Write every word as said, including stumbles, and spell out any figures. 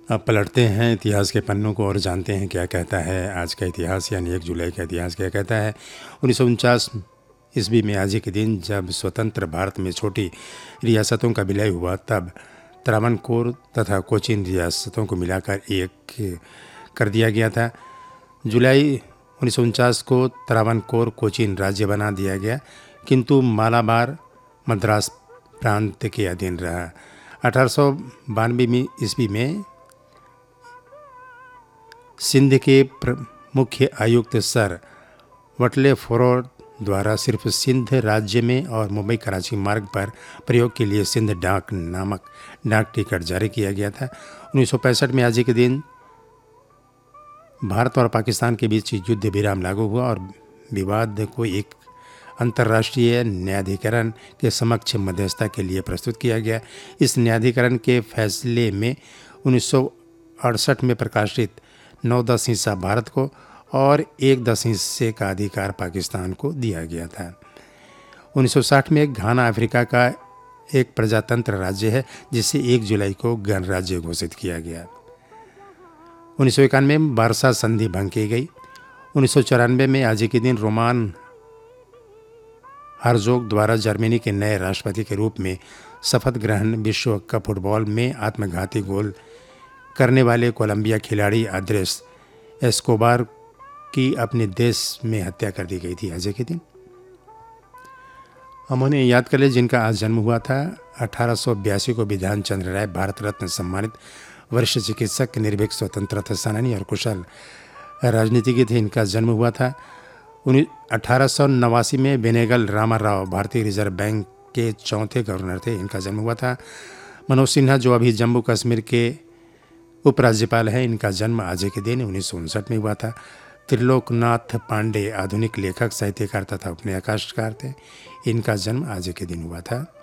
अब पलटते हैं इतिहास के पन्नों को और जानते हैं क्या कहता है आज का इतिहास, यानी एक जुलाई का इतिहास क्या कहता है। उन्नीस सौ उनचास ईस्वी में आज ही के दिन जब स्वतंत्र भारत में छोटी रियासतों का विलय हुआ, तब त्रावणकोर तथा कोचीन रियासतों को मिलाकर एक कर दिया गया था। जुलाई उन्नीस सौ उनचास को त्रावणकोर कोचीन राज्य बना दिया गया, किंतु मालाबार मद्रास प्रांत के अधीन रहा। अठारह सौ बानवे में ईस्वी में सिंध के मुख्य आयुक्त सर वटले फोर्ड द्वारा सिर्फ सिंध राज्य में और मुंबई कराची मार्ग पर प्रयोग के लिए सिंध डाक नामक डाक टिकट जारी किया गया था। उन्नीस सौ पैंसठ में आज के दिन भारत और पाकिस्तान के बीच युद्ध विराम लागू हुआ और विवाद को एक अंतर्राष्ट्रीय न्यायाधिकरण के समक्ष मध्यस्थता के लिए प्रस्तुत किया गया। इस न्यायाधिकरण के फैसले में उन्नीस सौ अड़सठ में प्रकाशित नौ दस हिस्सा भारत को और एक दस हिस्से का अधिकार पाकिस्तान को दिया गया था। उन्नीस सौ साठ में घाना अफ्रीका का एक प्रजातंत्र राज्य है, जिसे एक जुलाई को गणराज्य घोषित किया गया। उन्नीस सौ इक्यानवे में बारसा संधि भंग की गई। उन्नीस सौ चौरानवे में आज के दिन रोमान हर्जोग द्वारा जर्मनी के नए राष्ट्रपति के रूप में शपथ ग्रहण। विश्व कप फुटबॉल में आत्मघाती गोल करने वाले कोलंबिया खिलाड़ी आंद्रेस एस्कोबार की अपने देश में हत्या कर दी गई थी आज के दिन। हम उन्हें याद कर ले जिनका आज जन्म हुआ था। अठारह सौ बयासी को विधान चंद्र राय भारत रत्न सम्मानित वरिष्ठ चिकित्सक, निर्भीक स्वतंत्रता सेनानी और कुशल राजनीतिज्ञ थे। इनका जन्म हुआ था। उन्नीस अठारह सौ नवासी में बेनेगल रामाराव भारतीय रिजर्व बैंक के चौथे गवर्नर थे। इनका जन्म हुआ था। मनोज सिन्हा जो अभी जम्मू कश्मीर के उपराज्यपाल हैं, इनका जन्म आज के दिन उन्नीस सौ उनसठ में हुआ था। त्रिलोकनाथ पांडे आधुनिक लेखक, साहित्यकार तथा उपन्यासकार थे। इनका जन्म आज के दिन हुआ था।